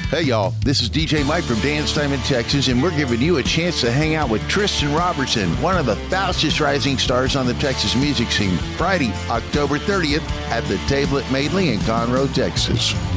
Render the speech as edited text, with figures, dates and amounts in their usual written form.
Hey, y'all, this is DJ Mike from Dance Time in Texas, and we're giving you a chance to hang out with Tristan Robertson, one of the fastest rising stars on the Texas music scene, Friday, October 30th at the Table at Madeley in Conroe, Texas.